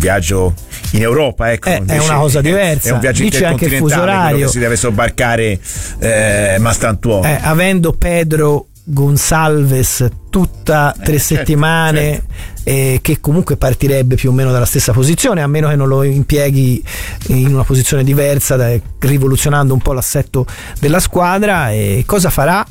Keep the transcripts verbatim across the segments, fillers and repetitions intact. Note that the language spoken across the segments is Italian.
viaggio in Europa, ecco, è, è una cosa diversa. È un viaggio lì c'è anche il fuso orario, che si deve sobbarcare eh, Mastantuono. Eh, avendo Pedro Gonçalves tutta tre eh, settimane, certo, certo. Eh, che comunque partirebbe più o meno dalla stessa posizione, a meno che non lo impieghi in una posizione diversa, da, rivoluzionando un po' l'assetto della squadra. E cosa farà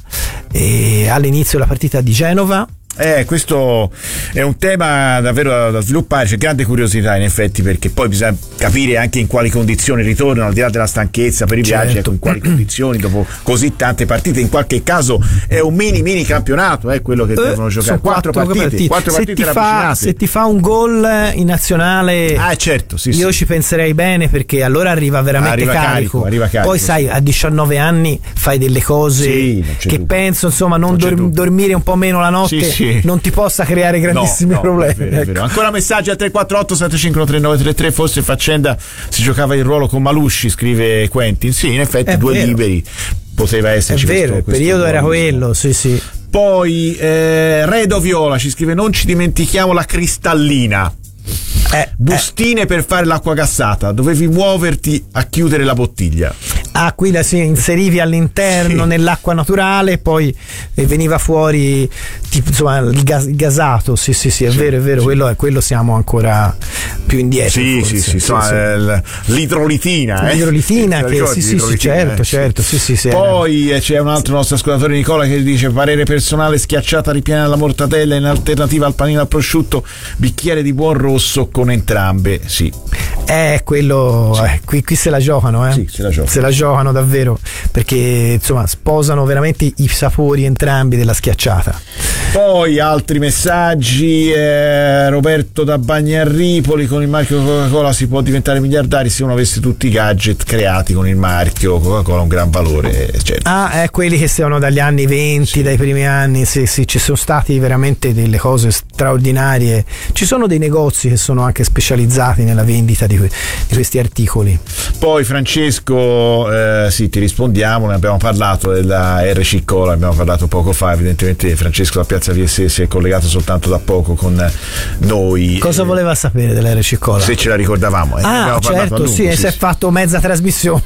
eh, all'inizio della partita di Genova? Eh, questo è un tema davvero da, da sviluppare, c'è grande curiosità in effetti, perché poi bisogna capire anche in quali condizioni ritornano, al di là della stanchezza per i certo. viaggi, ecco, in quali condizioni dopo così tante partite. In qualche caso è un mini mini campionato, è eh, quello che eh, devono giocare, quattro, quattro partite, partite. Quattro se, partite ti fa, se ti fa un gol in nazionale, ah, certo, sì, io sì. ci penserei bene, perché allora arriva veramente arriva carico, carico, arriva carico poi sai, a diciannove anni fai delle cose sì, che dubbio. penso insomma non, non dor- dormire un po' meno la notte, sì, sì. non ti possa creare grandissimi no, no, problemi. È vero, è vero. Ecco. Ancora messaggi al tre quattro otto sette cinque tre nove tre tre. Forse faccenda si giocava il ruolo con Malusci, scrive Quentin. Sì, in effetti è due vero. liberi poteva esserci. È vero, questo, il questo periodo ruolo. era quello, sì sì. Poi eh, Redo Viola ci scrive: non ci dimentichiamo la cristallina. Eh, Bustine eh. per fare l'acqua gassata, dovevi muoverti a chiudere la bottiglia. Ah, qui la si inserivi all'interno, sì, nell'acqua naturale, poi eh, veniva fuori tipo, insomma, il, gas, il gasato. Sì, sì, sì, è sì, vero, è vero, sì. quello, quello siamo ancora più indietro. Sì, forse. sì, sì, sì, insomma, sì. l'idrolitina. Eh? L'idrolitina, che sì, sì, sì, certo, eh, certo, sì, sì, sì. Poi eh, c'è un altro nostro ascoltatore, Nicola, che dice: parere personale, schiacciata ripiena alla mortadella in alternativa al panino al prosciutto, bicchiere di buon rosso con entrambe, sì. Eh, quello, sì. eh, qui, qui se la giocano, eh. Sì, se la giocano. Se la giocano davvero, perché insomma sposano veramente i sapori entrambi della schiacciata. Poi altri messaggi, eh, Roberto da Bagnarripoli: con il marchio Coca-Cola si può diventare miliardari se uno avesse tutti i gadget creati con il marchio Coca-Cola, ha un gran valore, certo. Ah, eh, quelli che sono dagli anni venti, sì, dai primi anni, sì, sì, ci sono stati veramente delle cose straordinarie. Ci sono dei negozi che sono anche specializzati nella vendita di, que- di questi articoli. Poi Francesco, eh, sì, ti rispondiamo, ne abbiamo parlato della R C Cola, abbiamo parlato poco fa, evidentemente Francesco da Piazza V S si è collegato soltanto da poco con noi. Cosa eh, voleva sapere della R C Cola? Se ce la ricordavamo. Eh, ah, certo, lungo, sì, sì, si è fatto mezza trasmissione.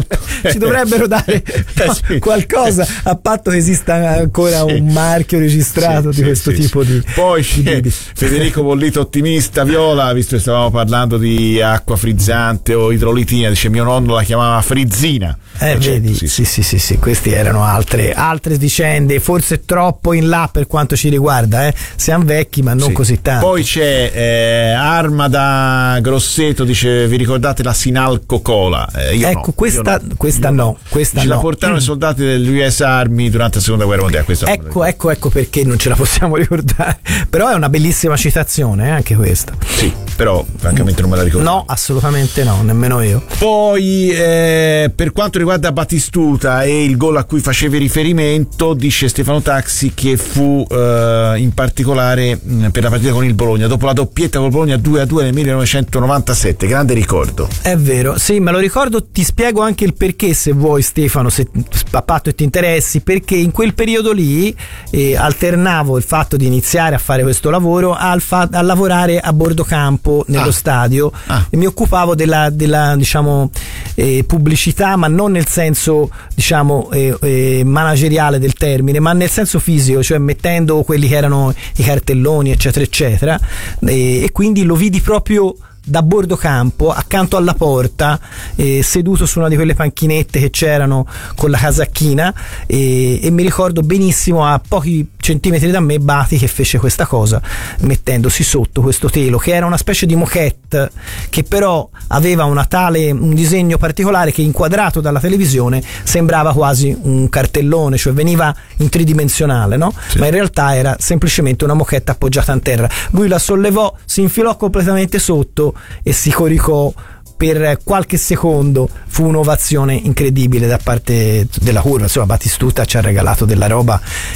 Ci dovrebbero dare no, sì. qualcosa, a patto che esista ancora sì. un marchio registrato sì, di questo sì, tipo sì. di. Poi di di Federico Bollito ottimista Viola, visto che stavamo parlando di acqua frizzante o idrolitina, dice: mio nonno la chiamava frizzina. Eh, eh vedi, sì sì, sì sì sì queste erano altre altre vicende, forse troppo in là per quanto ci riguarda, eh. Siamo vecchi ma non sì. così tanto. Poi c'è eh, Arma da Grosseto, dice: vi ricordate la Sinalco Cola? Eh, io ecco, no, questa, io no. questa io no, no. questa ce no. la portarono i soldati dell'U S Army durante la seconda guerra mondiale. Questa ecco ecco ecco perché non ce la possiamo ricordare, però è una bellissima citazione, eh, anche questa. Sì, però francamente non me la ricordo. No, assolutamente no, nemmeno io. Poi eh, per quanto riguarda Batistuta e il gol a cui facevi riferimento, dice Stefano Taxi che fu eh, in particolare mh, per la partita con il Bologna, dopo la doppietta con il Bologna due a due nel millenovecentonovantasette, grande ricordo. È vero, sì, me lo ricordo, ti spiego anche il perché se vuoi, Stefano, se a patto e ti interessi, perché in quel periodo lì eh, alternavo il fatto di iniziare a fare questo lavoro al fa- a lavorare a bordo campo nello ah. stadio ah. e mi occupavo della, della diciamo eh, pubblicità, ma non nel senso diciamo eh, eh, manageriale del termine, ma nel senso fisico, cioè mettendo quelli che erano i cartelloni eccetera eccetera, e, e quindi lo vidi proprio da bordo campo, accanto alla porta, eh, seduto su una di quelle panchinette che c'erano con la casacchina, e, e mi ricordo benissimo, a pochi centimetri da me, Bati che fece questa cosa mettendosi sotto questo telo che era una specie di moquette, che però aveva una tale un disegno particolare che inquadrato dalla televisione sembrava quasi un cartellone, cioè veniva in tridimensionale, no? Sì. Ma in realtà era semplicemente una moquette appoggiata in terra. Lui la sollevò, si infilò completamente sotto e si coricò per qualche secondo. Fu un'ovazione incredibile da parte della curva. Insomma, Batistuta ci ha regalato della roba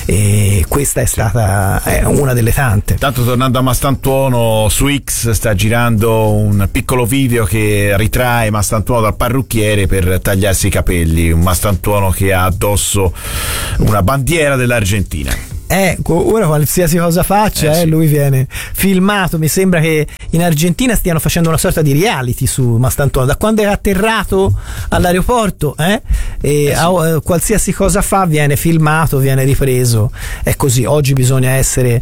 e questa è stata è una delle tante. Tanto, tornando a Mastantuono, su X sta girando un piccolo video che ritrae Mastantuono dal parrucchiere per tagliarsi i capelli, un Mastantuono che ha addosso una bandiera dell'Argentina. Eh, ora qualsiasi cosa faccia, eh, eh, sì. Lui lui viene filmato. Mi sembra che in Argentina stiano facendo una sorta di reality su Mastantuono, da quando è atterrato all'aeroporto, eh? E eh sì. a, qualsiasi cosa fa viene filmato, viene ripreso. È così, oggi bisogna essere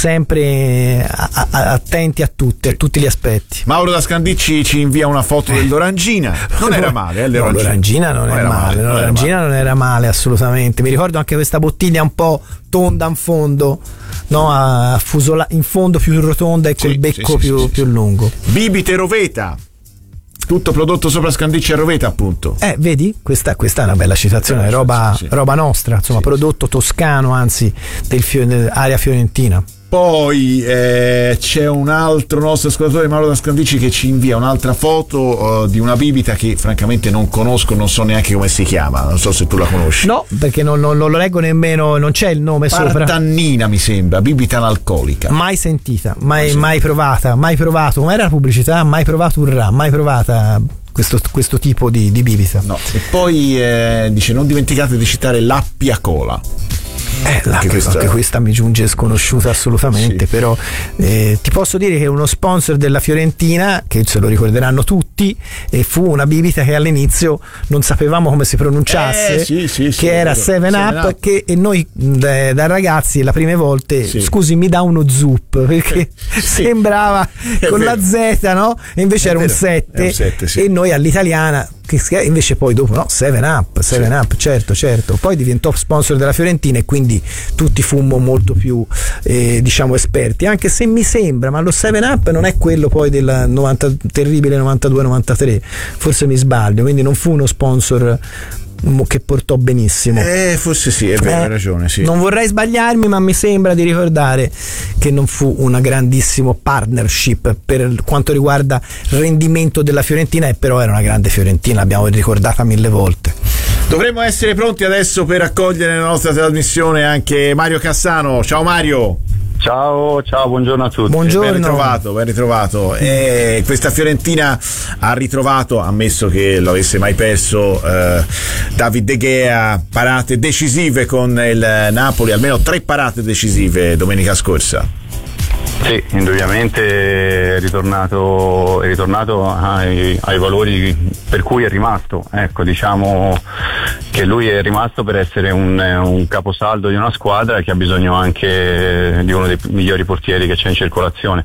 sempre a, a, attenti a tutti, a tutti gli aspetti. Mauro da Scandicci ci invia una foto dell'Orangina, non era male, eh, no, l'Orangina non, non è male, male. No, l'Orangina non era male assolutamente. Mi ricordo anche questa bottiglia un po' tonda in fondo, no, a fusola, in fondo più rotonda e col sì, becco sì, più, sì, sì, più sì. lungo. Bibite Roveta, tutto prodotto sopra Scandicci e Roveta, appunto. Eh, vedi? Questa, questa è una bella citazione, eh, roba, sì, sì. roba nostra, insomma, sì, prodotto toscano, anzi, del fio, dell'area fiorentina. Poi eh, c'è un altro nostro ascoltatore, Mauro da Scandicci, che ci invia un'altra foto uh, di una bibita che francamente non conosco, non so neanche come si chiama, non so se tu la conosci. No, perché non, non, non lo leggo nemmeno, non c'è il nome Partannina, sopra. Partannina mi sembra, bibita analcolica. Mai sentita, mai, mai, mai provata, mai provato. Com'era la pubblicità? Mai provato un ra, mai provata questo, questo tipo di, di bibita. No. E poi eh, dice: non dimenticate di citare l'Appia Cola. Eh, anche, questa... anche questa mi giunge sconosciuta assolutamente, sì. Però eh, ti posso dire che uno sponsor della Fiorentina, che se lo ricorderanno tutti, e fu una bibita che all'inizio non sapevamo come si pronunciasse, eh, sì, sì, che sì, era seven up, che, e noi da, da ragazzi le prime volte, sì. Scusi, mi dà uno zup, perché sì. sembrava è con vero. La Z, no? E invece è era vero. un sette, sì. E noi all'italiana, che invece poi dopo no, seven up, seven up, certo, certo. Poi diventò sponsor della Fiorentina e quindi tutti fummo molto più eh, diciamo esperti, anche se mi sembra, ma lo seven up non è quello poi del novanta, terribile novantadue novantatré, forse mi sbaglio, quindi non fu uno sponsor che portò benissimo. Eh, forse sì, è vero, eh, hai ragione, sì. Non vorrei sbagliarmi, ma mi sembra di ricordare che non fu una grandissima partnership per quanto riguarda il rendimento della Fiorentina, e però era una grande Fiorentina, l'abbiamo ricordata mille volte. Dovremmo essere pronti adesso per accogliere nella nostra trasmissione anche Mario Cassano. Ciao Mario. Ciao, ciao, buongiorno a tutti. Buongiorno. Ben ritrovato, ben ritrovato. E questa Fiorentina ha ritrovato, ammesso che lo avesse mai perso, eh, David De Gea, parate decisive con il Napoli, almeno tre parate decisive domenica scorsa. Sì, indubbiamente è ritornato, è ritornato ai, ai valori per cui è rimasto. Ecco, diciamo che lui è rimasto per essere un, un caposaldo di una squadra che ha bisogno anche di uno dei migliori portieri che c'è in circolazione.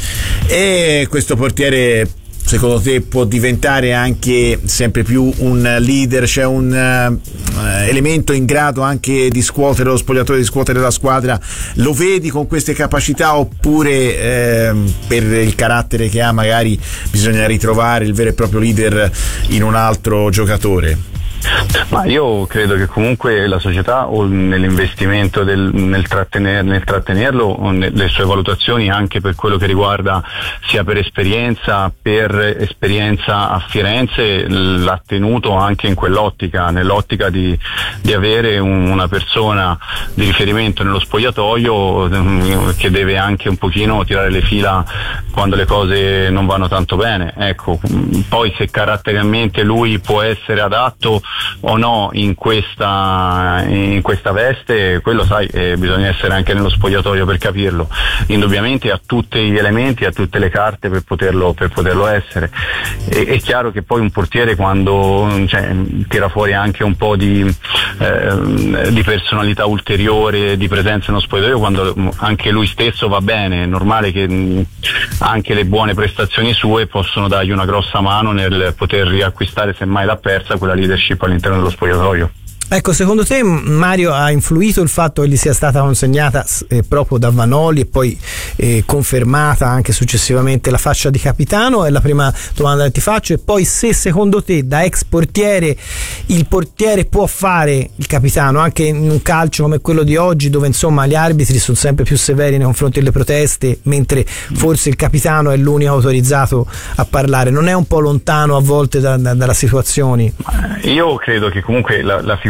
E questo portiere, secondo te, può diventare anche sempre più un leader, cioè un uh, elemento in grado anche di scuotere lo spogliatoio, di scuotere la squadra? Lo vedi con queste capacità, oppure eh, per il carattere che ha magari bisogna ritrovare il vero e proprio leader in un altro giocatore? Ma io credo che comunque la società, o nell'investimento del, nel, trattener, nel trattenerlo, o nelle sue valutazioni anche per quello che riguarda sia per esperienza, per esperienza a Firenze, l'ha tenuto anche in quell'ottica, nell'ottica di, di avere un, una persona di riferimento nello spogliatoio che deve anche un pochino tirare le fila quando le cose non vanno tanto bene. Ecco, poi se caratterialmente lui può essere adatto o no in questa in questa veste, quello sai, eh, bisogna essere anche nello spogliatoio per capirlo. Indubbiamente ha tutti gli elementi, ha tutte le carte per poterlo per poterlo essere. E, è chiaro che poi un portiere, quando cioè, tira fuori anche un po' di, eh, di personalità ulteriore, di presenza nello spogliatoio, quando anche lui stesso va bene, è normale che anche le buone prestazioni sue possono dargli una grossa mano nel poter riacquistare, se mai l'ha persa, quella leadership all'interno dello spogliatoio. Ecco, secondo te, Mario, ha influito il fatto che gli sia stata consegnata eh, proprio da Vanoli e poi eh, confermata anche successivamente la fascia di capitano? È la prima domanda che ti faccio. E poi, se secondo te, da ex portiere, il portiere può fare il capitano anche in un calcio come quello di oggi, dove insomma gli arbitri sono sempre più severi nei confronti delle proteste, mentre forse il capitano è l'unico autorizzato a parlare? Non è un po' lontano a volte da, da, dalla situazione? Io credo che comunque la, la figura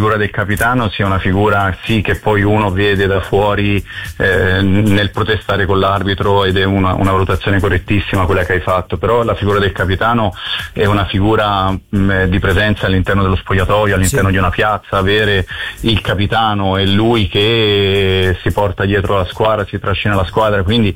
figura del capitano sia una figura sì che poi uno vede da fuori eh, nel protestare con l'arbitro, ed è una, una valutazione correttissima quella che hai fatto, però la figura del capitano è una figura mh, di presenza all'interno dello spogliatoio, all'interno sì. di una piazza. Avere il capitano e lui che si porta dietro la squadra, si trascina la squadra, quindi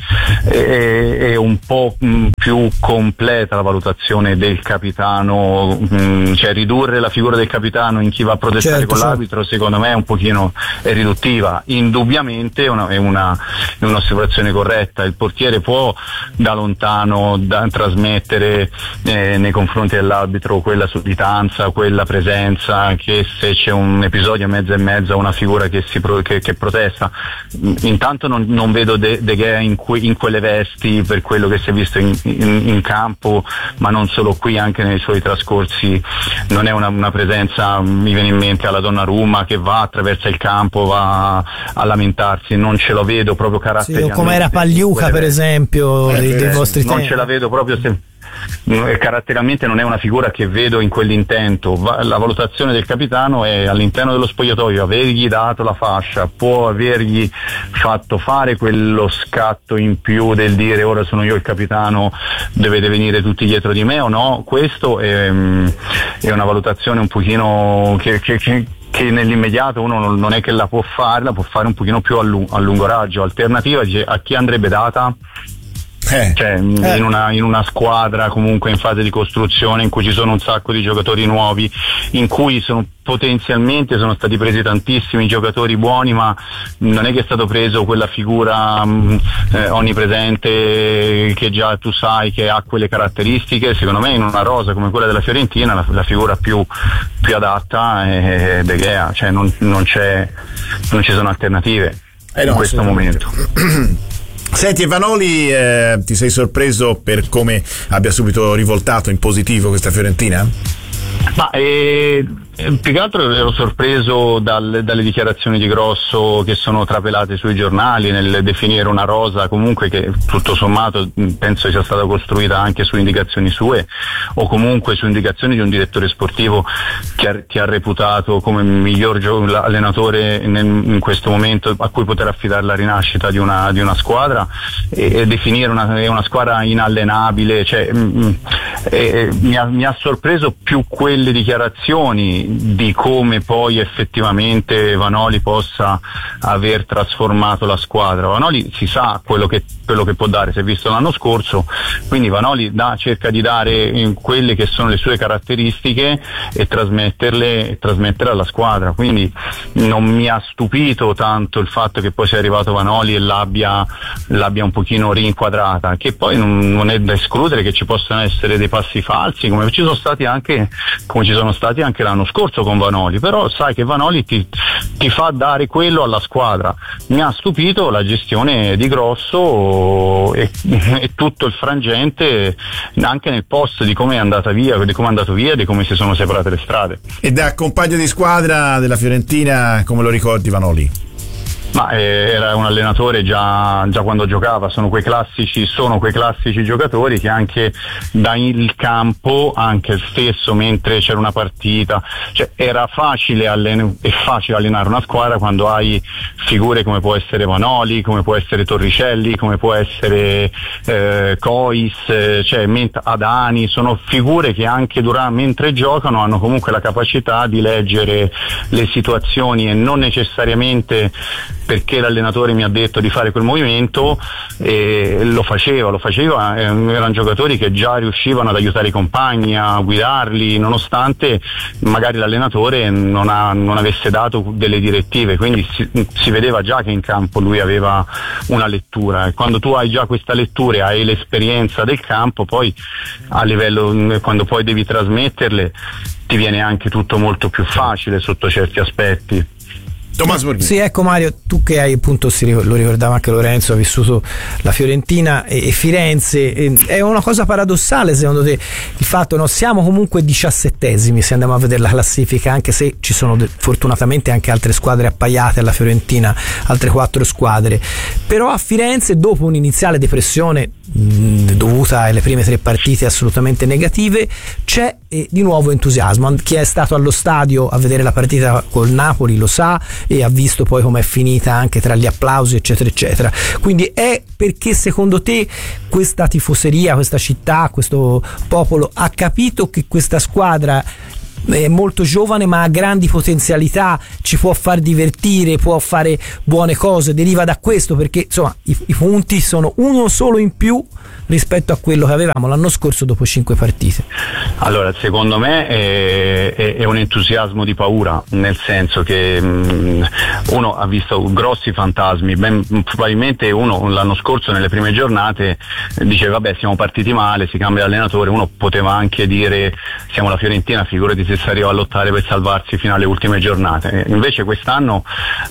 è, è un po' più completa la valutazione del capitano, mh, cioè ridurre la figura del capitano in chi va a protestare certo, con certo. l'arbitro secondo me è un pochino è riduttiva. Indubbiamente è, una, è, una, è un'osservazione corretta, il portiere può da lontano da, trasmettere eh, nei confronti dell'arbitro quella sudditanza, quella presenza, che se c'è un episodio mezzo e mezzo una figura che si pro, che, che protesta. Intanto non, non vedo De, De Gea in, que, in quelle vesti per quello che si è visto in, in, in campo, ma non solo qui, anche nei suoi trascorsi non è una, una presenza, mi viene in mente alla Donnarumma che va, attraversa il campo, va a lamentarsi, non ce lo vedo proprio caratterialmente. Sì, o come era Pagliuca per esempio eh, dei, dei vostri non tempi. Ce la vedo proprio se caratterialmente non è una figura che vedo in quell'intento. La valutazione del capitano è all'interno dello spogliatoio, avergli dato la fascia, può avergli fatto fare quello scatto in più del dire ora sono io il capitano, dovete venire tutti dietro di me o no. Questo è, è una valutazione un pochino che, che, che che nell'immediato uno non è che la può fare, la può fare un pochino più a, lung- a lungo raggio. Alternativa dice, a chi andrebbe data? Eh, cioè eh. in, una, in una squadra comunque in fase di costruzione in cui ci sono un sacco di giocatori nuovi, in cui sono potenzialmente sono stati presi tantissimi giocatori buoni, ma non è che è stato preso quella figura mh, eh, onnipresente che già tu sai che ha quelle caratteristiche. Secondo me in una rosa come quella della Fiorentina la, la figura più, più adatta è De Gea, cioè non, non, c'è, non ci sono alternative eh no, in questo momento. Senti, Vanoli, eh, ti sei sorpreso per come abbia subito rivoltato in positivo questa Fiorentina? Ma eh, più che altro ero sorpreso dal, dalle dichiarazioni di Grosso che sono trapelate sui giornali nel definire una rosa comunque che tutto sommato penso sia stata costruita anche su indicazioni sue o comunque su indicazioni di un direttore sportivo che ha, che ha reputato come miglior gio- allenatore nel, in questo momento a cui poter affidare la rinascita di una, di una squadra e, e definire una, una squadra inallenabile, cioè, mh, eh, mi, ha, mi ha sorpreso più quelle dichiarazioni di come poi effettivamente Vanoli possa aver trasformato la squadra. Vanoli si sa quello che, quello che può dare, si è visto l'anno scorso, quindi Vanoli da, cerca di dare quelle che sono le sue caratteristiche e trasmetterle, e trasmetterle alla squadra, quindi non mi ha stupito tanto il fatto che poi sia arrivato Vanoli e l'abbia, l'abbia un pochino rinquadrata, che poi non, non è da escludere che ci possano essere dei passi falsi come ci sono stati anche come ci sono stati anche l'anno scorso con Vanoli, però sai che Vanoli ti, ti fa dare quello alla squadra. Mi ha stupito la gestione di Grosso e, e tutto il frangente anche nel post di come è andata via, di come è andato via, di come si sono separate le strade. E da compagno di squadra della Fiorentina come lo ricordi Vanoli? Ma eh, era un allenatore già, già quando giocava, sono quei classici, sono quei classici giocatori che anche dal campo, anche stesso mentre c'era una partita, cioè era facile allen- è facile allenare una squadra quando hai figure come può essere Vanoli, come può essere Torricelli, come può essere eh, Cois, eh, cioè Adani, sono figure che anche durante, mentre giocano hanno comunque la capacità di leggere le situazioni e non necessariamente perché l'allenatore mi ha detto di fare quel movimento, e lo faceva, lo faceva, erano giocatori che già riuscivano ad aiutare i compagni, a guidarli, nonostante magari l'allenatore non, ha, non avesse dato delle direttive, quindi si, si vedeva già che in campo lui aveva una lettura, e quando tu hai già questa lettura e hai l'esperienza del campo, poi a livello, quando poi devi trasmetterle, ti viene anche tutto molto più facile sotto certi aspetti. Tommaso Borghini. Sì, ecco Mario, tu che hai appunto, lo ricordava anche Lorenzo, ha vissuto la Fiorentina e, e Firenze, e, è una cosa paradossale secondo te il fatto, no? Siamo comunque diciassettesimi se andiamo a vedere la classifica, anche se ci sono de- fortunatamente anche altre squadre appaiate alla Fiorentina, altre quattro squadre, però a Firenze dopo un'iniziale depressione mh, dovuta alle prime tre partite assolutamente negative c'è eh, di nuovo entusiasmo. Chi è stato allo stadio a vedere la partita col Napoli lo sa e ha visto poi com'è finita anche tra gli applausi eccetera eccetera, quindi è perché secondo te questa tifoseria, questa città, questo popolo ha capito che questa squadra è molto giovane ma ha grandi potenzialità, ci può far divertire, può fare buone cose, deriva da questo, perché insomma i, i punti sono uno solo in più rispetto a quello che avevamo l'anno scorso dopo cinque partite? Allora, secondo me è, è, è un entusiasmo di paura, nel senso che mh, uno ha visto grossi fantasmi, ben, probabilmente uno l'anno scorso nelle prime giornate diceva vabbè siamo partiti male, si cambia allenatore, uno poteva anche dire siamo la Fiorentina, figurati se si arriva a lottare per salvarsi fino alle ultime giornate. Invece quest'anno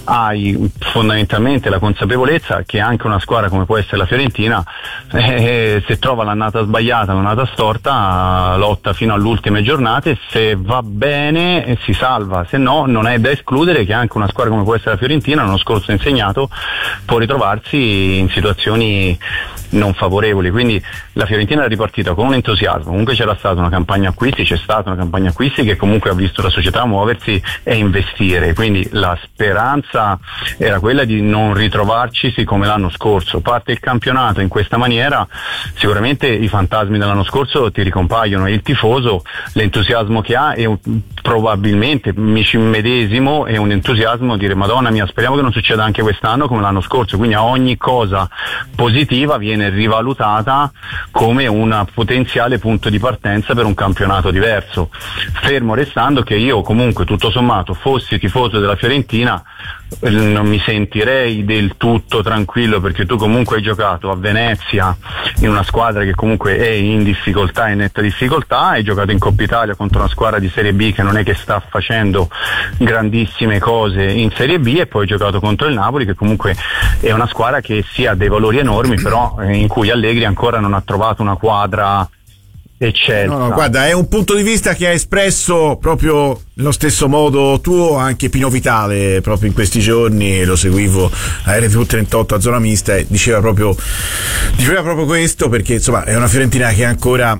hai fondamentalmente la consapevolezza che anche una squadra come può essere la Fiorentina eh, se trova l'annata sbagliata, l'annata storta, lotta fino alle ultime giornate, se va bene si salva, se no non è da escludere che anche una squadra come può essere la Fiorentina, l'anno scorso insegnato, può ritrovarsi in situazioni non favorevoli. Quindi la Fiorentina è ripartita con un entusiasmo, comunque c'era stata una campagna acquisti, c'è stata una campagna acquisti che comunque ha visto la società muoversi e investire, quindi la speranza era quella di non ritrovarci come l'anno scorso. Parte il campionato in questa maniera, sicuramente i fantasmi dell'anno scorso ti ricompaiono e il tifoso, l'entusiasmo che ha è un, probabilmente mi ci immedesimo, è un entusiasmo dire madonna mia, speriamo che non succeda anche quest'anno come l'anno scorso, quindi a ogni cosa positiva viene rivalutata come un potenziale punto di partenza per un campionato diverso, fermo restando che io comunque tutto sommato fossi tifoso della Fiorentina non mi sentirei del tutto tranquillo, perché tu comunque hai giocato a Venezia in una squadra che comunque è in difficoltà, in netta difficoltà, hai giocato in Coppa Italia contro una squadra di Serie B che non è che sta facendo grandissime cose in Serie B, e poi hai giocato contro il Napoli che comunque è una squadra che sì ha dei valori enormi, però in cui Allegri ancora non ha trovato una quadra eccelsa. No, no, guarda, è un punto di vista che ha espresso proprio nello stesso modo tuo anche Pino Vitale proprio in questi giorni, lo seguivo a R T V trentotto a Zona Mista e diceva proprio diceva proprio questo, perché insomma è una Fiorentina che ancora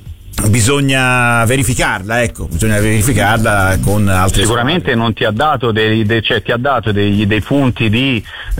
bisogna verificarla, ecco, bisogna verificarla con altre sicuramente squadre. Non ti ha dato dei, dei cioè ti ha dato dei, dei punti di,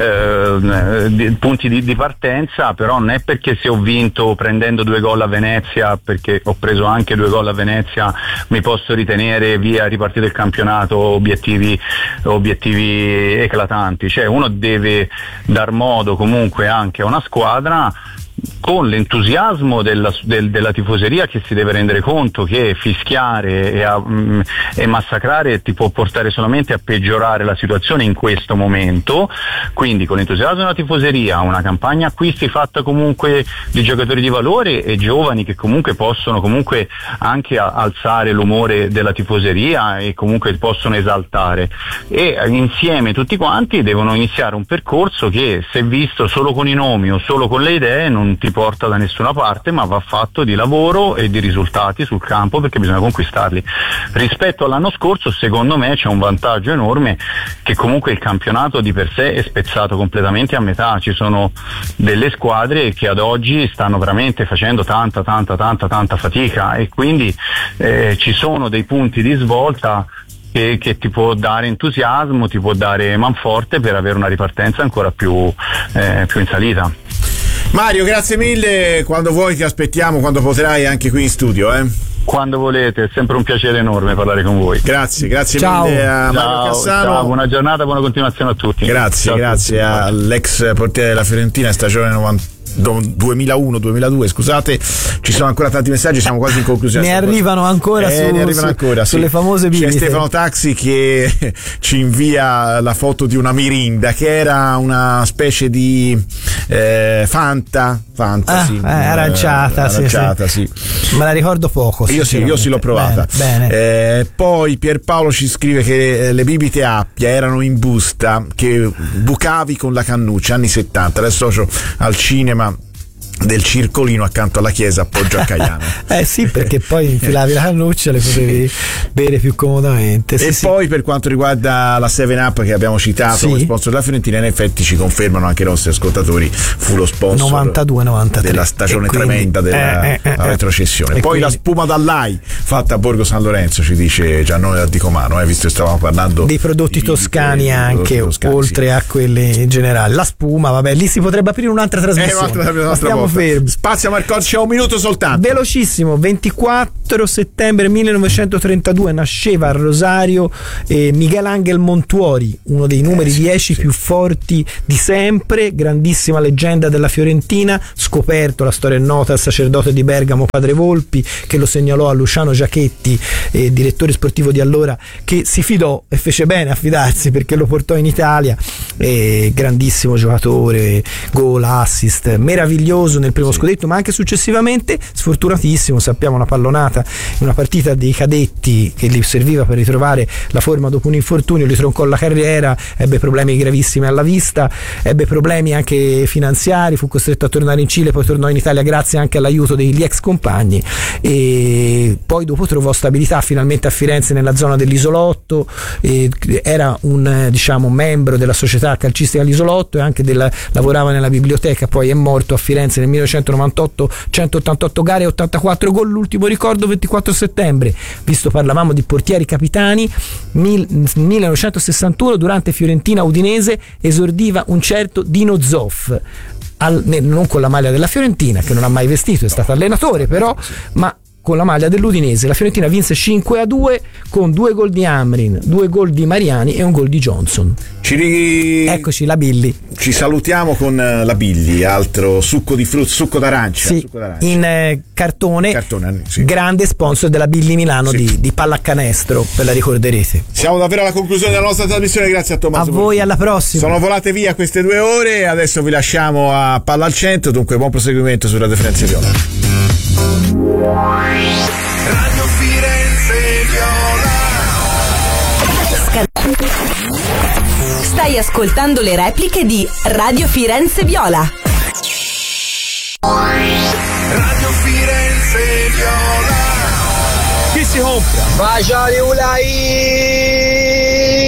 eh, di punti di, di partenza, però non è perché se ho vinto prendendo due gol a Venezia, perché ho preso anche due gol a Venezia, mi posso ritenere via ripartito il campionato, obiettivi obiettivi eclatanti. Cioè uno deve dar modo comunque anche a una squadra con l'entusiasmo della, del, della tifoseria, che si deve rendere conto che fischiare e, a, mh, e massacrare ti può portare solamente a peggiorare la situazione in questo momento. Quindi con l'entusiasmo della tifoseria, una campagna acquisti fatta comunque di giocatori di valore e giovani che comunque possono comunque anche a, alzare l'umore della tifoseria e comunque possono esaltare, e insieme tutti quanti devono iniziare un percorso che, se visto solo con i nomi o solo con le idee, non ti porta da nessuna parte, ma va fatto di lavoro e di risultati sul campo, perché bisogna conquistarli. Rispetto all'anno scorso, secondo me c'è un vantaggio enorme, che comunque il campionato di per sé è spezzato completamente a metà. Ci sono delle squadre che ad oggi stanno veramente facendo tanta tanta tanta tanta fatica, e quindi eh, ci sono dei punti di svolta che, che ti può dare entusiasmo, ti può dare manforte per avere una ripartenza ancora più, eh, più in salita. Mario, grazie mille, quando vuoi ti aspettiamo, quando potrai anche qui in studio, eh? Quando volete, è sempre un piacere enorme parlare con voi. Grazie, grazie ciao. mille a Mario ciao, Cassano. Ciao, buona giornata, buona continuazione a tutti. Grazie, ciao grazie a tutti. all'ex portiere della Fiorentina, stagione novanta duemilauno duemiladue, scusate, ci sono ancora tanti messaggi, siamo quasi in conclusione. Ne arrivano ancora, eh, su, ne arrivano su, ancora sì. sulle famose bibite. C'è Stefano Taxi che ci invia la foto di una Mirinda che era una specie di eh, Fanta Fanta, ah, sì, eh, aranciata, aranciata sì, sì. sì. Me la ricordo poco. Io sì, io sì l'ho provata. Bene, bene. Eh, poi Pierpaolo ci scrive che le bibite Appia erano in busta che bucavi con la cannuccia, anni settanta, le associo al cinema del circolino accanto alla chiesa a Poggio a Caiano. Eh sì, perché poi infilavi la cannuccia e le potevi bere più comodamente. Sì, e sì. Poi per quanto riguarda la seven up che abbiamo citato sì. come sponsor della Fiorentina, in effetti ci confermano anche i nostri ascoltatori, fu lo sponsor novantadue novantatré della stagione quindi, tremenda della eh, eh, eh, retrocessione. Poi quindi, la spuma dall'Ai fatta a Borgo San Lorenzo, ci dice Giannone da Dicomano, eh, visto che stavamo parlando dei prodotti di, toscani di, anche, di toscani, oltre sì. a quelli in generale. La spuma, vabbè, lì si potrebbe aprire un'altra trasmissione. Eh, un'altra, Stiamo fermi. Spazio Marcocci, c'è un minuto soltanto. Velocissimo, ventiquattro settembre millenovecentotrentadue nasceva a Rosario eh, Miguel Ángel Montuori, uno dei numeri eh, sì, dieci sì. più forti di sempre, grandissima leggenda della Fiorentina, scoperto, la storia è nota, il sacerdote di Bergamo Padre Volpi, che lo segnalò a Luciano Giachetti, eh, direttore sportivo di allora, che si fidò e fece bene a fidarsi perché lo portò in Italia. Eh, grandissimo giocatore, gol, assist, meraviglioso nel primo sì. scudetto, ma anche successivamente sfortunatissimo, sappiamo, una pallonata in una partita dei cadetti che gli serviva per ritrovare la forma dopo un infortunio, gli troncò la carriera, ebbe problemi gravissimi alla vista, ebbe problemi anche finanziari, fu costretto a tornare in Cile, poi tornò in Italia grazie anche all'aiuto degli ex compagni e poi dopo trovò stabilità finalmente a Firenze nella zona dell'Isolotto, e era un diciamo membro della società calcistica dell'Isolotto e anche della, lavorava nella biblioteca, poi è morto a Firenze nel millenovecentonovantotto, centottantotto gare e ottantaquattro gol, l'ultimo ricordo ventiquattro settembre, visto parlavamo di portieri capitani, millenovecentosessantuno durante Fiorentina Udinese esordiva un certo Dino Zoff, al, non con la maglia della Fiorentina che non ha mai vestito, è stato allenatore però, ma con la maglia dell'Udinese. La Fiorentina vinse cinque a due con due gol di Amrin, due gol di Mariani e un gol di Johnson. Ci ri... Eccoci, la Billy. Ci salutiamo con la Billy, altro succo di frutta, succo d'arancia, sì, succo d'arancia. in eh, cartone, cartone sì. Grande sponsor della Billy Milano sì. di, di pallacanestro, ve la ricorderete. Siamo davvero alla conclusione della nostra trasmissione, grazie a Tommaso. A voi, Portini. Alla prossima. Sono volate via queste due ore, adesso vi lasciamo a Palla al Centro, dunque buon proseguimento su Radio Firenze Viola. Radio Firenze Viola. Stai ascoltando le repliche di Radio Firenze Viola. Radio Firenze Viola. Chi si compra? Baciali ulai.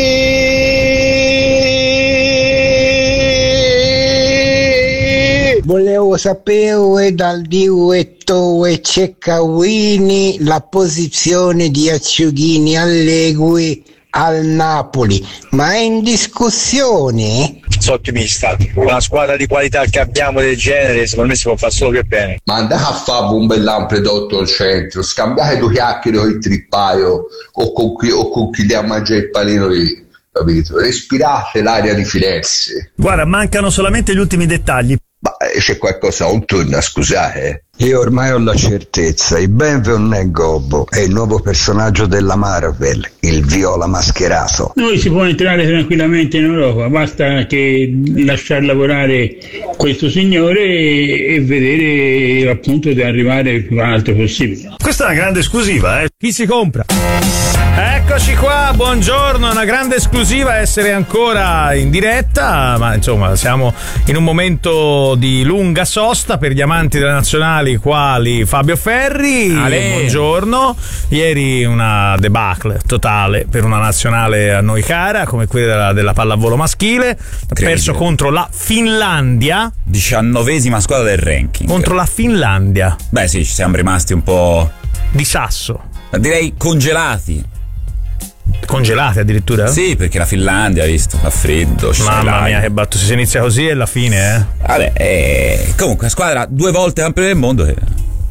Volevo sapere dal direttore Ceccawini la posizione di Acciughini Allegri al Napoli, ma è in discussione? Sono ottimista, una squadra di qualità che abbiamo del genere secondo me si può fare solo che bene. Ma andate a fare un bell'ampredotto al centro, scambiate due chiacchiere con il trippaio o con chi, o con chi dia a mangiare il panino lì, capito? Respirate l'aria di Firenze. Guarda, mancano solamente gli ultimi dettagli. Ma c'è qualcosa, un turno, scusate. Io ormai ho la certezza, il Benve non è Gobbo, è il nuovo personaggio della Marvel, il Viola mascherato. Noi si può entrare tranquillamente in Europa, basta che lasciar lavorare questo signore e, e vedere appunto di arrivare il più alto possibile. Questa è una grande esclusiva, eh? Chi si compra? Eccoci qua, buongiorno, una grande esclusiva essere ancora in diretta, ma insomma siamo in un momento di lunga sosta per gli amanti delle nazionali quali Fabio Ferri. Ale. Buongiorno. Ieri una debacle totale per una nazionale a noi cara come quella della, della pallavolo maschile, ha perso contro la Finlandia, diciannovesima squadra del ranking, contro la Finlandia. Beh sì, ci siamo rimasti un po' di sasso, direi congelati. Congelati addirittura? Sì, perché la Finlandia, hai visto, fa freddo. Mamma mia, che battuta, se si inizia così è la fine, eh. Vabbè, eh, comunque la squadra due volte campione del mondo che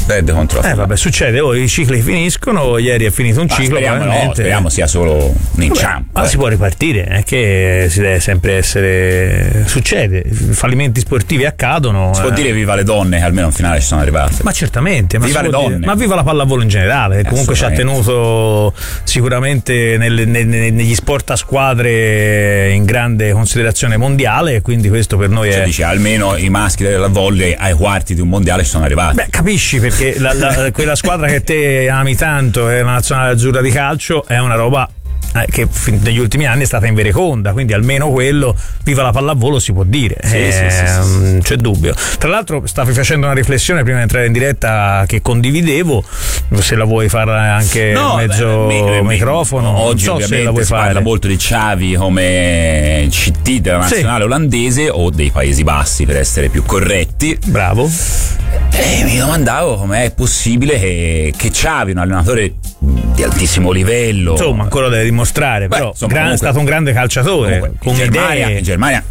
perde contro la Eh Finlandia. vabbè, succede, oh, i cicli finiscono, ieri è finito un Ma ciclo, speriamo, no, probabilmente. speriamo sia solo un inciampo. Ma eh. si può ripartire, è che si deve sempre essere. Succede, fallimenti sportivi accadono. Si può eh. dire viva le donne che almeno in finale ci sono arrivate. Ma certamente, ma, Viva si le può donne. dire- ma viva la pallavolo in generale, che comunque ci ha tenuto sicuramente nel- nel- negli sport a squadre in grande considerazione mondiale, e quindi questo per noi Cioè, è. dice almeno i maschi della volley ai quarti di un mondiale ci sono arrivati. Beh, capisci, perché la- la- quella squadra che te ami tanto, è la nazionale azzurra di calcio, è una roba eh, che fin- negli ultimi anni è stata in vereconda, quindi almeno quello, viva la pallavolo, si può dire. Sì, Eh, sì, sì, sì, sì. non c'è dubbio. Tra l'altro stavi facendo una riflessione prima di entrare in diretta che condividevo, se la vuoi fare anche No, mezzo beh, me- me- microfono, oggi non so se ovviamente la vuoi si fare. parla molto di Xavi come C T della Sì. nazionale olandese o dei Paesi Bassi, per essere più corretti. Bravo. E mi domandavo com'è possibile che, che Xavi, un allenatore di altissimo livello, Insomma, ancora deve dimostrare, Beh, però insomma, gran- è comunque- stato un grande calciatore, comunque, con in Germania, idee. in Germania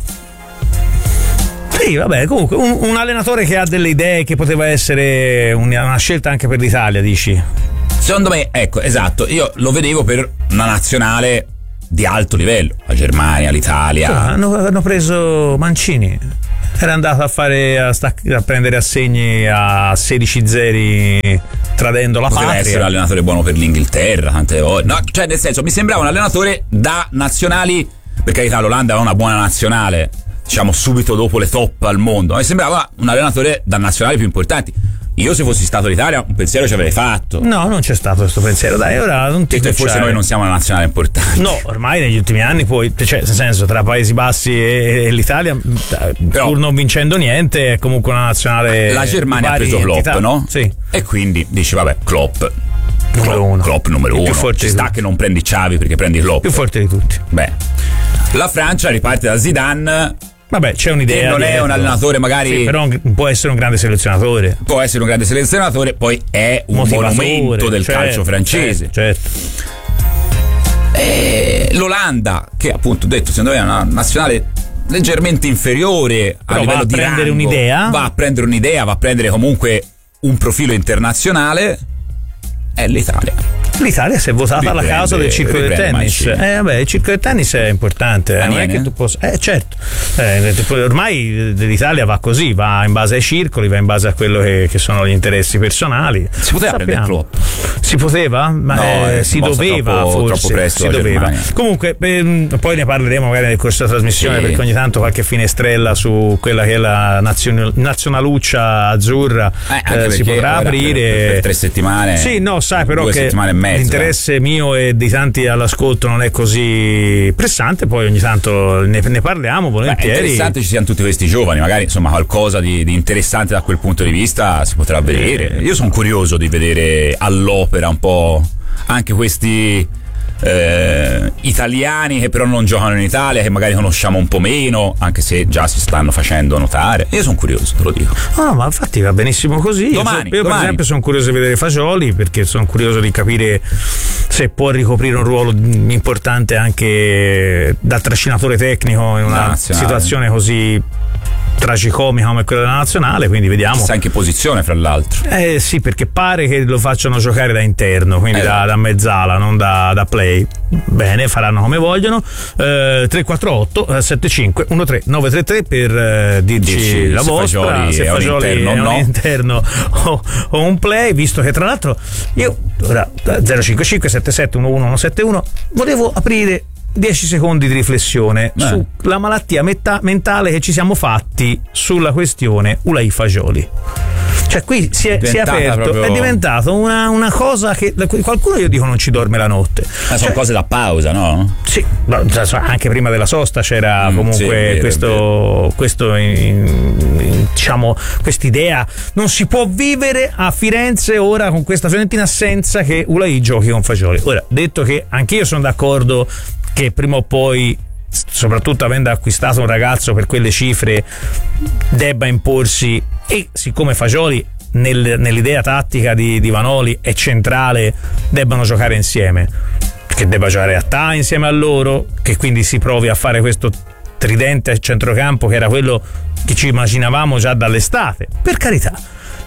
Sì, vabbè, comunque un, un allenatore che ha delle idee, che poteva essere una, una scelta anche per l'Italia, dici? secondo me, ecco, esatto, io lo vedevo per una nazionale di alto livello, la Germania, l'Italia. Ah, hanno, hanno preso Mancini, era andato a fare a, stac- a prendere assegni a sedici zeri tradendo la Poteva essere un patria. allenatore buono per l'Inghilterra tante volte. No, cioè, nel senso, mi sembrava un allenatore da nazionali, per carità, l'Olanda aveva una buona nazionale, diciamo subito dopo le top al mondo, ma mi sembrava un allenatore da nazionali più importanti. Io, se fossi stato l'Italia, un pensiero ci avrei fatto. No, non c'è stato questo pensiero, dai, ora non ti Che forse cocciare. noi non siamo una nazionale importante. No, ormai negli ultimi anni poi, cioè, nel senso, tra Paesi Bassi e, e l'Italia, pur non vincendo niente, è comunque una nazionale. La Germania di ha varie preso Klopp, entità. no? Sì. E quindi dici, vabbè, Klopp. Numero Klopp, uno. Klopp numero Il più uno. forte Ci di sta tutti. che non prendi Xavi perché prendi Klopp. Più forte di tutti. Beh, la Francia riparte da Zidane. Vabbè, c'è un'idea. Che non è dietro. un allenatore magari. Sì, però può essere un grande selezionatore. Può essere un grande selezionatore, poi è un Motivatore, monumento del certo, calcio francese. Certo. E l'Olanda, che appunto ho detto, secondo me è una nazionale leggermente inferiore Però a livello va a di prendere rango. un'idea. Va a prendere un'idea, va a prendere comunque un profilo internazionale. È l'Italia. L'Italia si è votata alla Riprende- causa del circo del riprende tennis. Mancini. Eh, vabbè, il circo del tennis è importante. eh, non è Aniene? che tu possa. Eh, certo. Eh, ormai l'Italia va così, va in base ai circoli, va in base a quello che, che sono gli interessi personali. Si poteva prendere Klopp. Si poteva, ma No, eh, è si mossa doveva troppo- forse. troppo presto si la doveva. Germania. Comunque, ehm, poi ne parleremo magari nel corso della trasmissione, Sì. perché ogni tanto qualche finestrella su quella che è la nazion- nazionaluccia azzurra Eh, anche eh, si perché potrà ora aprire. per, per tre settimane. Sì, no, sai però due che settimane e mezzo. l'interesse mio e di tanti all'ascolto non è così pressante, poi ogni tanto ne, ne parliamo Beh, è volentieri. interessante ci siano tutti questi giovani, magari insomma qualcosa di, di interessante da quel punto di vista si potrà vedere. Io sono curioso di vedere all'opera un po' anche questi eh, italiani che però non giocano in Italia, che magari conosciamo un po' meno, anche se già si stanno facendo notare. Io sono curioso, te lo dico. No, ma infatti va benissimo così. Domani, io, io per domani. esempio sono curioso di vedere Fagioli, perché sono curioso di capire se può ricoprire un ruolo importante anche da trascinatore tecnico in Da una nazionale. situazione così tragicomica come quella della nazionale, quindi vediamo. Chissà in che posizione, fra l'altro. Eh sì, perché pare che lo facciano giocare da interno, quindi Eh. da, da mezzala, non da, da play. Bene, faranno come vogliono. Eh, tre quattro otto sette cinque uno tre nove tre tre per eh, dirci Dirci la se vostra, Fagioli se è un Fagioli interno o è un no. interno o, o un play, visto che tra l'altro io ora zero cinque cinque sette sette uno uno uno sette uno volevo aprire dieci secondi di riflessione Eh. sulla malattia metta- mentale che ci siamo fatti sulla questione Ulai Fagioli. Cioè qui si è, si è Diventata aperto, proprio- è diventato una, una cosa che qualcuno, io dico, non ci dorme la notte. Ma sono Cioè, cose da pausa, no? sì, ma, cioè, anche prima della sosta c'era Mm, comunque sì, è vero, è questo, questo in- in- diciamo, quest'idea. Non si può vivere a Firenze ora con questa Fiorentina senza che Ulai giochi con Fagioli. Ora, detto che anch'io sono d'accordo che prima o poi, soprattutto avendo acquistato un ragazzo per quelle cifre, debba imporsi, e siccome Fagioli nel- nell'idea tattica di, di Vanoli è centrale, debbano giocare insieme, che debba giocare a Ta insieme a loro, che quindi si provi a fare questo tridente a centrocampo che era quello che ci immaginavamo già dall'estate, per carità.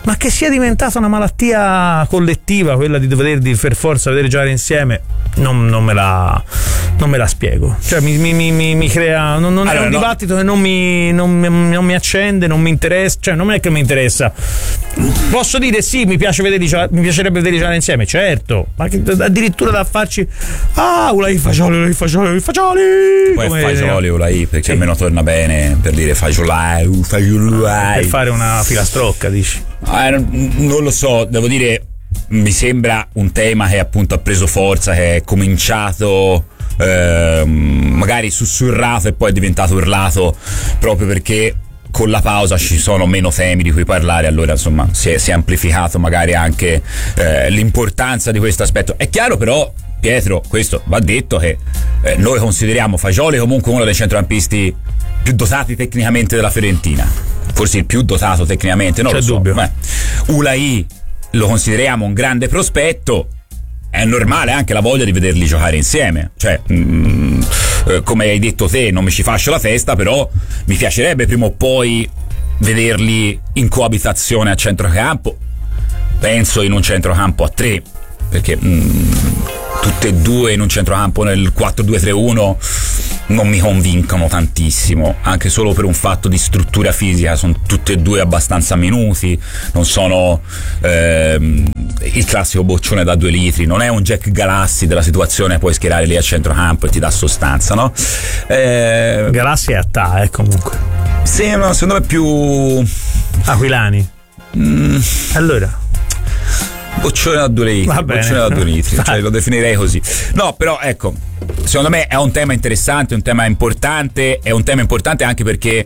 ma che sia diventata una malattia collettiva quella di dover di per forza vedere giocare insieme, non, non me la non me la spiego, cioè mi, mi, mi, mi crea non, non allora, è un no. dibattito che non mi, non, non mi accende, non mi interessa, cioè non è che mi interessa. Posso dire sì, mi piace vederli, mi piacerebbe vederli giocare insieme, certo, ma che, addirittura da farci ah Ulai fagioli, Ulai fagioli, Ulai fagioli, poi fagioli Ulai, perché sì. almeno torna bene per dire fagiolai, fagiolai, per fare una filastrocca, dici? Ah, non, non lo so, devo dire, mi sembra un tema che appunto ha preso forza, che è cominciato eh, magari sussurrato e poi è diventato urlato proprio perché con la pausa ci sono meno temi di cui parlare, allora insomma si è, si è amplificato magari anche eh, l'importanza di questo aspetto. È chiaro però, Pietro, questo va detto, che eh, noi consideriamo Fagioli comunque uno dei centrocampisti più dotati tecnicamente della Fiorentina, forse il più dotato tecnicamente, non c'è lo so. dubbio. Beh, Ulai lo consideriamo un grande prospetto, è normale anche la voglia di vederli giocare insieme, cioè mh, eh, come hai detto te, non mi ci fascio la testa, però mi piacerebbe prima o poi vederli in coabitazione a centrocampo, penso in un centrocampo a tre, perché mh, tutte e due in un centrocampo nel quattro due tre uno non mi convincono tantissimo, anche solo per un fatto di struttura fisica, sono tutte e due abbastanza minuti, non sono ehm, il classico boccione da due litri, non è un Jack Galassi della situazione, puoi schierare lì a centrocampo e ti dà sostanza, no? Eh, Galassi è a ta, eh, comunque. Sì, no, secondo me più Aquilani. Mm. Allora boccione da due litri, boccione da due litri, cioè lo definirei così. No, però ecco, secondo me è un tema interessante, un tema importante, è un tema importante anche perché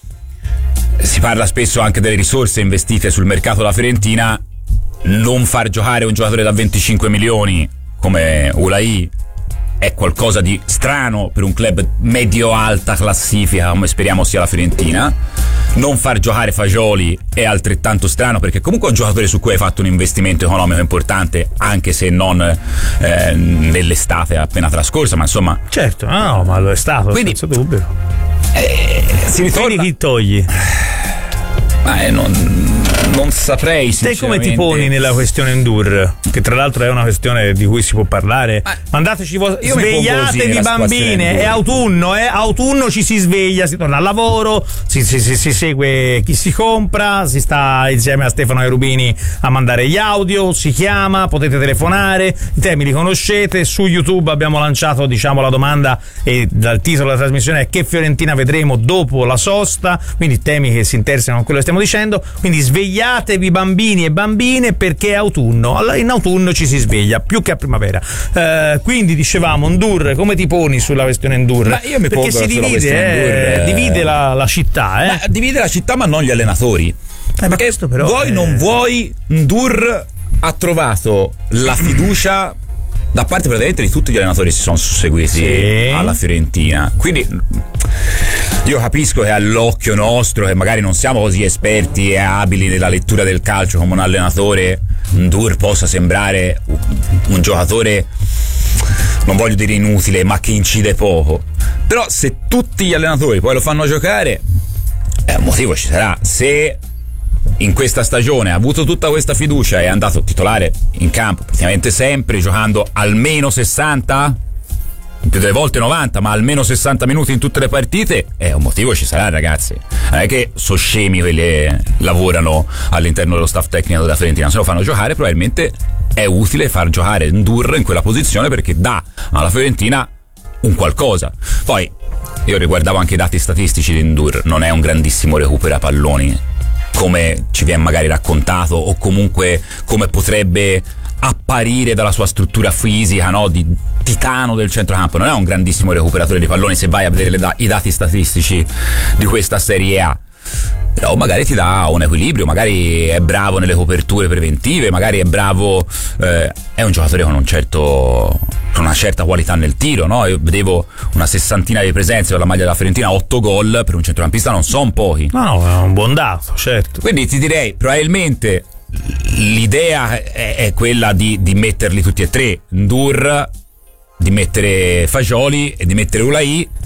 si parla spesso anche delle risorse investite sul mercato della Fiorentina. Non far giocare un giocatore da venticinque milioni come Ulai è qualcosa di strano per un club medio-alta classifica come speriamo sia la Fiorentina. Non far giocare Fagioli è altrettanto strano, perché comunque è un giocatore su cui hai fatto un investimento economico importante, anche se non eh, nell'estate appena trascorsa, ma insomma certo, no, ma lo è stato, quindi, senza dubbio. Eh, si ritorna... Quindi chi togli? Ma eh, non, non saprei sinceramente. Te come ti poni nella questione Ndur? Che tra l'altro è una questione di cui si può parlare. Ma mandateci vo- svegliatevi bambine, è autunno, eh? Autunno ci si sveglia, si torna al lavoro, si, si, si, si segue chi si compra, si sta insieme a Stefano Cherubini a mandare gli audio, si chiama, potete telefonare, i temi li conoscete. Su YouTube abbiamo lanciato, diciamo, la domanda e dal titolo della trasmissione è: che Fiorentina vedremo dopo la sosta? Quindi temi che si intersecano con quello che stiamo dicendo, quindi svegliatevi bambini e bambine, perché è autunno, allora in autunno ci si sveglia più che a primavera. Eh, quindi dicevamo Ndur, come ti poni sulla questione Ndur? Ma io mi perché si divide, eh, divide la, la città, eh? Ma divide la città ma non gli allenatori. Eh, ma questo però vuoi è... non vuoi, Ndur ha trovato la fiducia da parte praticamente di tutti gli allenatori che si sono susseguiti sì. alla Fiorentina, quindi io capisco che all'occhio nostro, che magari non siamo così esperti e abili nella lettura del calcio come un allenatore, Ndur possa sembrare un, un giocatore, non voglio dire inutile, ma che incide poco. Però se tutti gli allenatori poi lo fanno giocare, eh, un motivo ci sarà. Se in questa stagione ha avuto tutta questa fiducia e è andato titolare in campo praticamente sempre, giocando almeno sessanta, più delle volte novanta, ma almeno sessanta minuti in tutte le partite, è un motivo ci sarà, ragazzi. Non è che sono scemi quelli che lavorano all'interno dello staff tecnico della Fiorentina, se lo fanno giocare probabilmente è utile far giocare Ndur in quella posizione, perché dà alla Fiorentina un qualcosa. Poi io riguardavo anche i dati statistici di Ndur, non è un grandissimo recupera palloni come ci viene magari raccontato, o comunque come potrebbe apparire dalla sua struttura fisica, no, di titano del centrocampo. Non è un grandissimo recuperatore di palloni se vai a vedere le da- i dati statistici di questa Serie A, però magari ti dà un equilibrio, magari è bravo nelle coperture preventive, magari è bravo, eh, è un giocatore con un certo con una certa qualità nel tiro, no? Io vedevo una sessantina di presenze con la maglia della Fiorentina, otto gol per un centrocampista non sono pochi. No, no, è un buon dato, certo. Quindi ti direi, probabilmente l'idea è, è quella di, di metterli tutti e tre, Ndur, di mettere Fagioli e di mettere Ulai,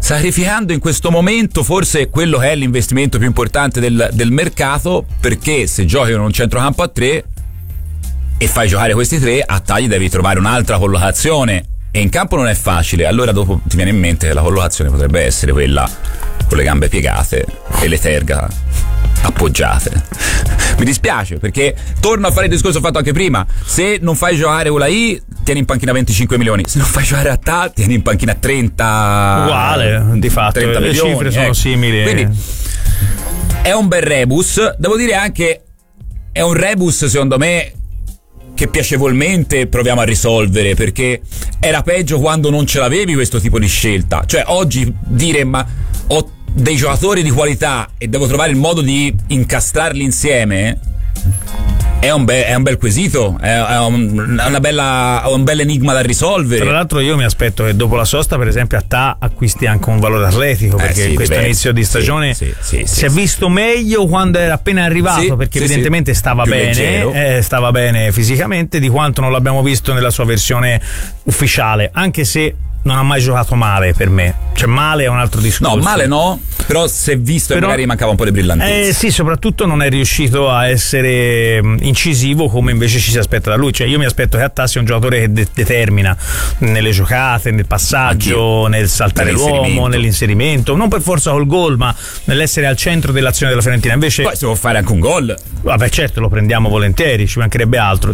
sacrificando in questo momento forse quello che è l'investimento più importante del, del mercato, perché se giochi con un centrocampo a tre e fai giocare questi tre, a tagli devi trovare un'altra collocazione e in campo non è facile. Allora dopo ti viene in mente che la collocazione potrebbe essere quella con le gambe piegate e le terga appoggiate. Mi dispiace, perché torno a fare il discorso fatto anche prima: se non fai giocare con la I tieni in panchina venticinque milioni, se non fai giocare a T A tieni in panchina trenta, uguale di fatto, le milioni, cifre sono ecco. simili. Quindi è un bel rebus, devo dire anche è un rebus secondo me che piacevolmente proviamo a risolvere, perché era peggio quando non ce l'avevi questo tipo di scelta. Cioè oggi dire ma ho dei giocatori di qualità e devo trovare il modo di incastrarli insieme è un, be- è un bel quesito, è, è, un, è una bella, un bel enigma da risolvere. Tra l'altro io mi aspetto che dopo la sosta, per esempio, a T A acquisti anche un valore atletico, perché eh sì, in questo beh, inizio di stagione sì, sì, sì, si sì, è sì. visto meglio quando era appena arrivato, sì, perché sì, evidentemente sì. stava Più bene, eh, stava bene fisicamente, di quanto non l'abbiamo visto nella sua versione ufficiale, anche se non ha mai giocato male per me. Cioè male è un altro discorso. No, male no, però si è visto Però, e magari mancava un po' di brillantezza. Eh sì, soprattutto non è riuscito a essere mh, incisivo come invece ci si aspetta da lui. Cioè io mi aspetto che Attà sia un giocatore che de- determina nelle giocate, nel passaggio, Anch'io. nel saltare l'uomo, nell'inserimento, non per forza col gol, ma nell'essere al centro dell'azione della Fiorentina. Invece poi si può fare anche un gol. Vabbè, certo, lo prendiamo volentieri, ci mancherebbe altro.